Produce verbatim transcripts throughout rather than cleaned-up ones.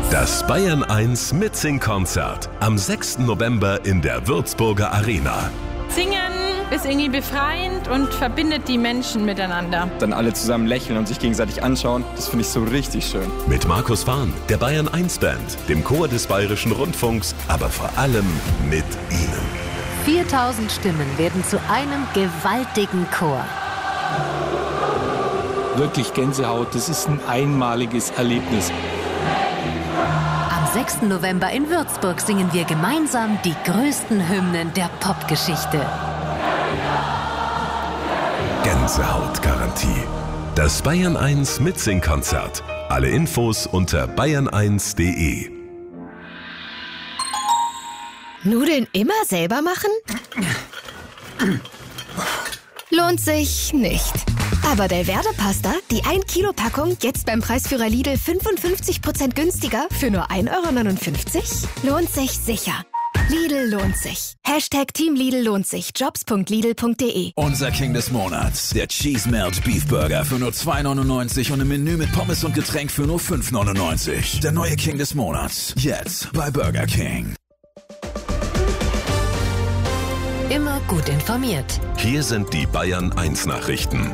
Das Bayern eins Mitsing-Konzert am sechsten November in der Würzburger Arena. Singen ist irgendwie befreiend und verbindet die Menschen miteinander. Dann alle zusammen lächeln und sich gegenseitig anschauen, das finde ich so richtig schön. Mit Markus Fahn, der Bayern eins Band, dem Chor des Bayerischen Rundfunks, aber vor allem mit Ihnen. viertausend Stimmen werden zu einem gewaltigen Chor. Wirklich Gänsehaut, das ist ein einmaliges Erlebnis. Am sechsten November in Würzburg singen wir gemeinsam die größten Hymnen der Popgeschichte. Gänsehautgarantie. Das Bayern eins Mitsing-Konzert. Alle Infos unter bayern eins punkt de. Nudeln immer selber machen? Lohnt sich nicht. Aber Delverde Pasta, die ein Kilo Packung, jetzt beim Preisführer Lidl fünfundfünfzig Prozent günstiger für nur ein Euro neunundfünfzig? Lohnt sich sicher. Lidl lohnt sich. Hashtag Team Lidl lohnt sich. Jobs punkt lidl punkt de. Unser King des Monats. Der Cheese Melt Beef Burger für nur zwei neunundneunzig und ein Menü mit Pommes und Getränk für nur fünf neunundneunzig. Der neue King des Monats. Jetzt bei Burger King. Immer gut informiert. Hier sind die Bayern eins Nachrichten.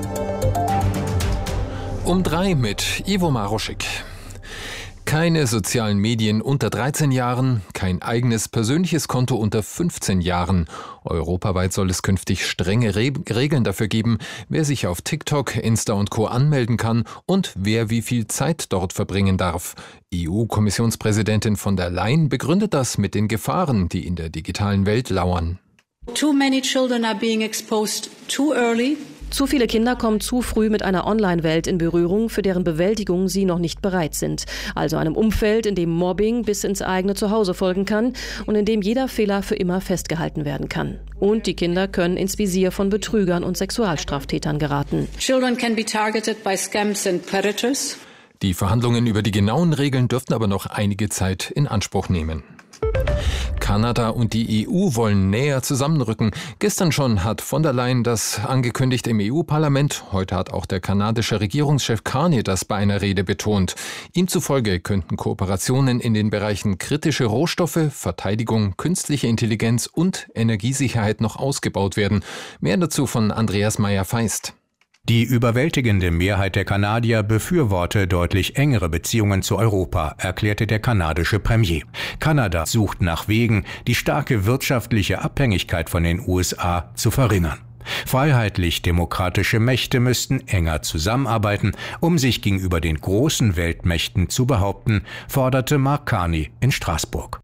Um drei mit Ivo Maroschik. Keine sozialen Medien unter dreizehn Jahren, kein eigenes persönliches Konto unter fünfzehn Jahren. Europaweit soll es künftig strenge Re- Regeln dafür geben, wer sich auf TikTok, Insta und Co. anmelden kann und wer wie viel Zeit dort verbringen darf. E U-Kommissionspräsidentin von der Leyen begründet das mit den Gefahren, die in der digitalen Welt lauern. Too many children are being exposed too early. Zu viele Kinder kommen zu früh mit einer Online-Welt in Berührung, für deren Bewältigung sie noch nicht bereit sind. Also einem Umfeld, in dem Mobbing bis ins eigene Zuhause folgen kann und in dem jeder Fehler für immer festgehalten werden kann. Und die Kinder können ins Visier von Betrügern und Sexualstraftätern geraten. Children can be targeted by scams and predators. Die Verhandlungen über die genauen Regeln dürften aber noch einige Zeit in Anspruch nehmen. Kanada und die E U wollen näher zusammenrücken. Gestern schon hat von der Leyen das angekündigt im E U-Parlament. Heute hat auch der kanadische Regierungschef Carney das bei einer Rede betont. Ihm zufolge könnten Kooperationen in den Bereichen kritische Rohstoffe, Verteidigung, künstliche Intelligenz und Energiesicherheit noch ausgebaut werden. Mehr dazu von Andreas Meyer-Feist. Die überwältigende Mehrheit der Kanadier befürworte deutlich engere Beziehungen zu Europa, erklärte der kanadische Premier. Kanada sucht nach Wegen, die starke wirtschaftliche Abhängigkeit von den U S A zu verringern. Freiheitlich-demokratische Mächte müssten enger zusammenarbeiten, um sich gegenüber den großen Weltmächten zu behaupten, forderte Mark Carney in Straßburg.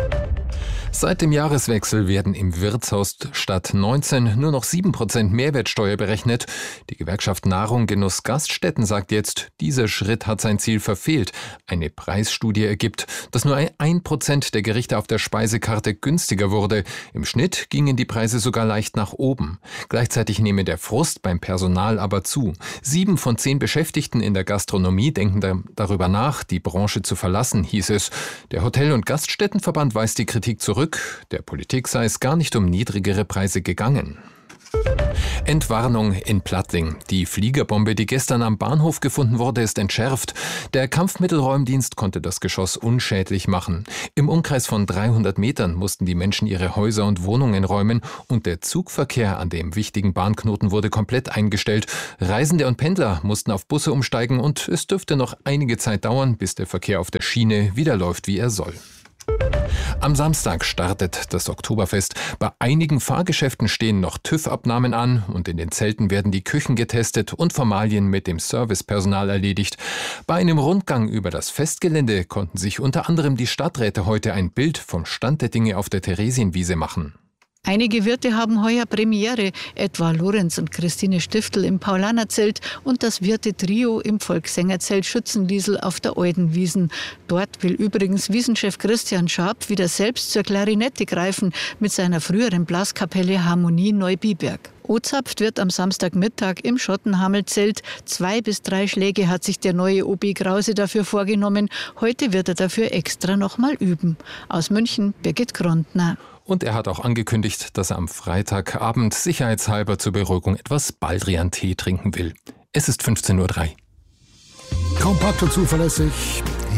Seit dem Jahreswechsel werden im Wirtshaus statt neunzehn nur noch sieben Prozent Mehrwertsteuer berechnet. Die Gewerkschaft Nahrung Genuss Gaststätten sagt jetzt, dieser Schritt hat sein Ziel verfehlt. Eine Preisstudie ergibt, dass nur ein Prozent der Gerichte auf der Speisekarte günstiger wurde. Im Schnitt gingen die Preise sogar leicht nach oben. Gleichzeitig nehme der Frust beim Personal aber zu. Sieben von zehn Beschäftigten in der Gastronomie denken da, darüber nach, die Branche zu verlassen, hieß es. Der Hotel- und Gaststättenverband weist die Kritik zurück. Der Politik sei es gar nicht um niedrigere Preise gegangen. Entwarnung in Plattling. Die Fliegerbombe, die gestern am Bahnhof gefunden wurde, ist entschärft. Der Kampfmittelräumdienst konnte das Geschoss unschädlich machen. Im Umkreis von dreihundert Metern mussten die Menschen ihre Häuser und Wohnungen räumen und der Zugverkehr an dem wichtigen Bahnknoten wurde komplett eingestellt. Reisende und Pendler mussten auf Busse umsteigen und es dürfte noch einige Zeit dauern, bis der Verkehr auf der Schiene wieder läuft, wie er soll. Am Samstag startet das Oktoberfest. Bei einigen Fahrgeschäften stehen noch TÜV-Abnahmen an und in den Zelten werden die Küchen getestet und Formalien mit dem Servicepersonal erledigt. Bei einem Rundgang über das Festgelände konnten sich unter anderem die Stadträte heute ein Bild vom Stand der Dinge auf der Theresienwiese machen. Einige Wirte haben heuer Premiere, etwa Lorenz und Christine Stiftel im Paulanerzelt und das Wirte-Trio im Volkssängerzelt Schützenliesel auf der Eudenwiesen. Dort will übrigens Wiesenchef Christian Scharp wieder selbst zur Klarinette greifen mit seiner früheren Blaskapelle Harmonie Neubiberg. O-zapft wird am Samstagmittag im Schottenhammelzelt. Zwei bis drei Schläge hat sich der neue O B Krause dafür vorgenommen. Heute wird er dafür extra nochmal üben. Aus München, Birgit Grundner. Und er hat auch angekündigt, dass er am Freitagabend sicherheitshalber zur Beruhigung etwas Baldrian-Tee trinken will. Es ist fünfzehn Uhr drei. Kompakt und zuverlässig.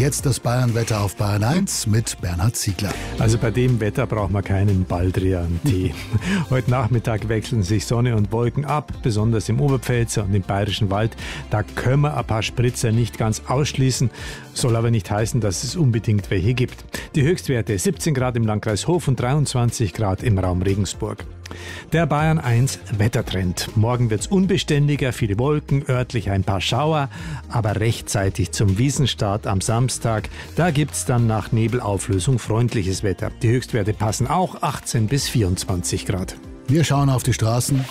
Jetzt das Bayern-Wetter auf Bayern eins mit Bernhard Ziegler. Also bei dem Wetter braucht man keinen Baldrian-Tee. Heute Nachmittag wechseln sich Sonne und Wolken ab, besonders im Oberpfälzer und im Bayerischen Wald. Da können wir ein paar Spritzer nicht ganz ausschließen, soll aber nicht heißen, dass es unbedingt welche gibt. Die Höchstwerte siebzehn Grad im Landkreis Hof und dreiundzwanzig Grad im Raum Regensburg. Der Bayern eins Wettertrend. Morgen wird's unbeständiger, viele Wolken, örtlich ein paar Schauer, aber rechtzeitig zum Wiesenstart am Samstag, da gibt's dann nach Nebelauflösung freundliches Wetter. Die Höchstwerte passen auch, achtzehn bis vierundzwanzig Grad. Wir schauen auf die Straßen.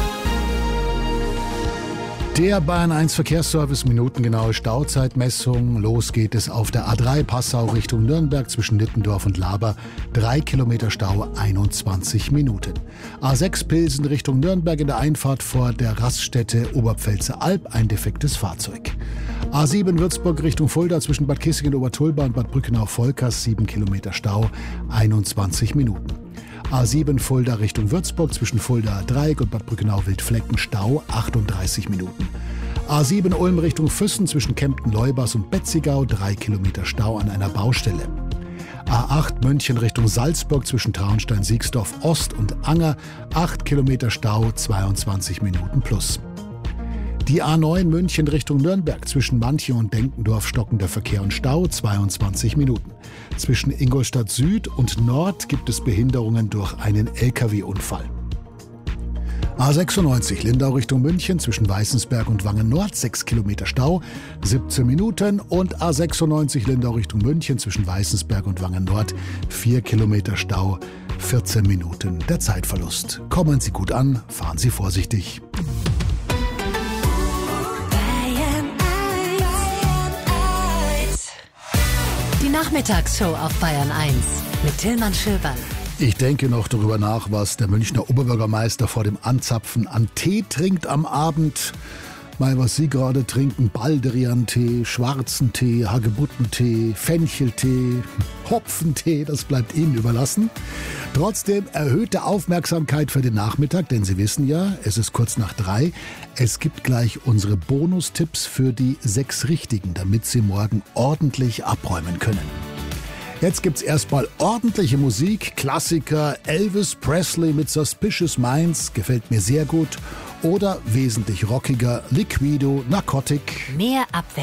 Der Bayern eins Verkehrsservice, minutengenaue Stauzeitmessung. Los geht es auf der A drei Passau Richtung Nürnberg zwischen Nittendorf und Laber. Drei Kilometer Stau, einundzwanzig Minuten. A sechs Pilsen Richtung Nürnberg in der Einfahrt vor der Raststätte Oberpfälzer Alb. Ein defektes Fahrzeug. A sieben Würzburg Richtung Fulda zwischen Bad Kissingen, Obertulba und Bad Brückenau-Volkers. Sieben Kilometer Stau, einundzwanzig Minuten. A sieben Fulda Richtung Würzburg zwischen Fulda-Dreieck und Bad Brückenau-Wildflecken Stau achtunddreißig Minuten. A sieben Ulm Richtung Füssen zwischen Kempten-Leubers und Betzigau drei Kilometer Stau an einer Baustelle. A acht München Richtung Salzburg zwischen Traunstein-Siegsdorf Ost und Anger acht Kilometer Stau, zweiundzwanzig Minuten plus. Die A neun München Richtung Nürnberg zwischen Manching und Denkendorf stockender Verkehr und Stau, zweiundzwanzig Minuten. Zwischen Ingolstadt Süd und Nord gibt es Behinderungen durch einen L K W-Unfall. A sechsundneunzig Lindau Richtung München zwischen Weißensberg und Wangen Nord, sechs Kilometer Stau, siebzehn Minuten. Und A sechsundneunzig Lindau Richtung München zwischen Weißensberg und Wangen Nord, vier Kilometer Stau, vierzehn Minuten der Zeitverlust. Kommen Sie gut an, fahren Sie vorsichtig. Die Nachmittagsshow auf Bayern eins mit Tillmann Schöberl. Ich denke noch darüber nach, was der Münchner Oberbürgermeister vor dem Anzapfen an Tee trinkt am Abend. Mal, was Sie gerade trinken: Baldrian-Tee, schwarzen Tee, Hagebuttentee, Fencheltee, Hopfentee, das bleibt Ihnen überlassen. Trotzdem erhöhte Aufmerksamkeit für den Nachmittag, denn Sie wissen ja, es ist kurz nach drei. Es gibt gleich unsere Bonustipps für die sechs Richtigen, damit Sie morgen ordentlich abräumen können. Jetzt gibt's erstmal ordentliche Musik, Klassiker, Elvis Presley mit Suspicious Minds, gefällt mir sehr gut. Oder wesentlich rockiger, Liquido, Narcotic. Mehr Abwechslung.